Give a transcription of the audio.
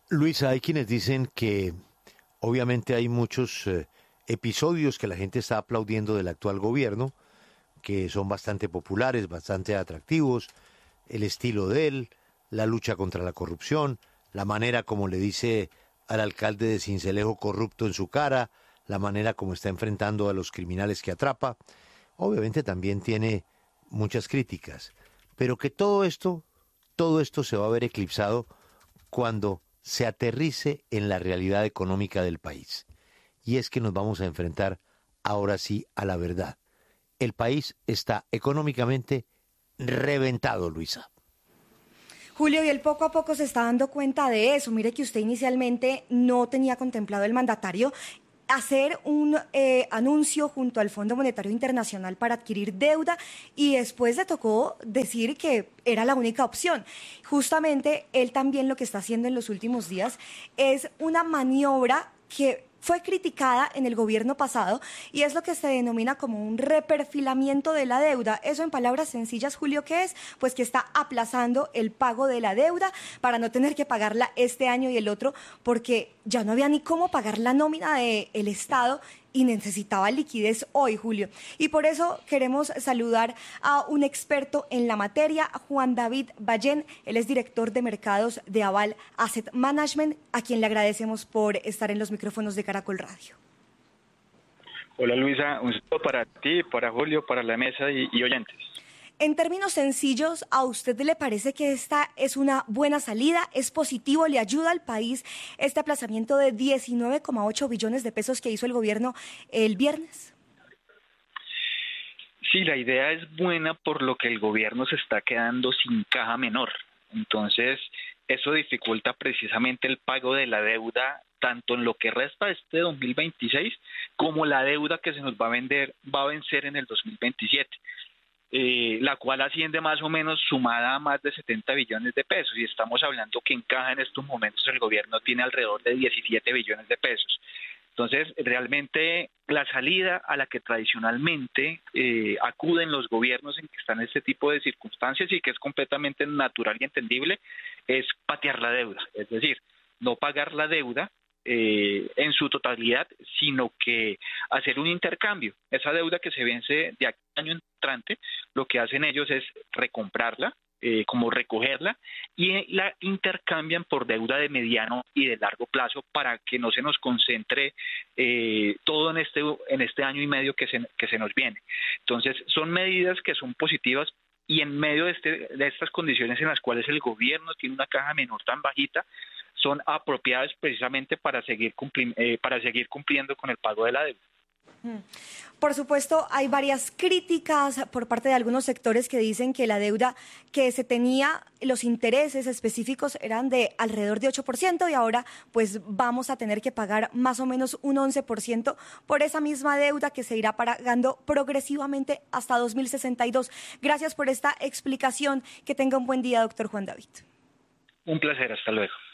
Luisa, hay quienes dicen que obviamente hay muchos episodios que la gente está aplaudiendo del actual gobierno, que son bastante populares, bastante atractivos, el estilo de él, la lucha contra la corrupción, la manera como le dice al alcalde de Sincelejo corrupto en su cara, la manera como está enfrentando a los criminales que atrapa. Obviamente también tiene muchas críticas, pero que todo esto se va a ver eclipsado cuando se aterrice en la realidad económica del país. Y es que nos vamos a enfrentar ahora sí a la verdad. El país está económicamente reventado, Luisa. Julio, y él poco a poco se está dando cuenta de eso. Mire que usted inicialmente no tenía contemplado el mandatario hacer un anuncio junto al Fondo Monetario Internacional para adquirir deuda y después le tocó decir que era la única opción. Justamente él también lo que está haciendo en los últimos días es una maniobra que fue criticada en el gobierno pasado y es lo que se denomina como un reperfilamiento de la deuda. Eso en palabras sencillas, Julio, ¿qué es? Pues que está aplazando el pago de la deuda para no tener que pagarla este año y el otro, porque ya no había ni cómo pagar la nómina del Estado y necesitaba liquidez hoy, Julio. Y por eso queremos saludar a un experto en la materia, Juan David Ballén. Él es director de mercados de Aval Asset Management, a quien le agradecemos por estar en los micrófonos de Caracol Radio. Hola Luisa, un saludo para ti, para Julio, para la mesa y oyentes. En términos sencillos, ¿a usted le parece que esta es una buena salida? ¿Es positivo? ¿Le ayuda al país este aplazamiento de 19,8 billones de pesos que hizo el gobierno el viernes? Sí, la idea es buena por lo que el gobierno se está quedando sin caja menor. Entonces, eso dificulta precisamente el pago de la deuda, tanto en lo que resta de este 2026 como la deuda que se nos va a vencer en el 2027. La cual asciende más o menos sumada a más de 70 billones de pesos y estamos hablando que en caja en estos momentos el gobierno tiene alrededor de 17 billones de pesos. Entonces, realmente la salida a la que tradicionalmente acuden los gobiernos en que están en este tipo de circunstancias y que es completamente natural y entendible es patear la deuda, es decir, no pagar la deuda en su totalidad, sino que hacer un intercambio. Esa deuda que se vence de año entrante, lo que hacen ellos es recomprarla, como recogerla, y la intercambian por deuda de mediano y de largo plazo para que no se nos concentre todo en este año y medio que se nos viene. Entonces, son medidas que son positivas y en medio de estas condiciones en las cuales el gobierno tiene una caja menor tan bajita, son apropiadas precisamente para seguir cumpliendo con el pago de la deuda. Por supuesto, hay varias críticas por parte de algunos sectores que dicen que la deuda que se tenía, los intereses específicos eran de alrededor de 8% y ahora pues vamos a tener que pagar más o menos un 11% por esa misma deuda que se irá pagando progresivamente hasta 2062. Gracias por esta explicación. Que tenga un buen día, doctor Juan David. Un placer, hasta luego.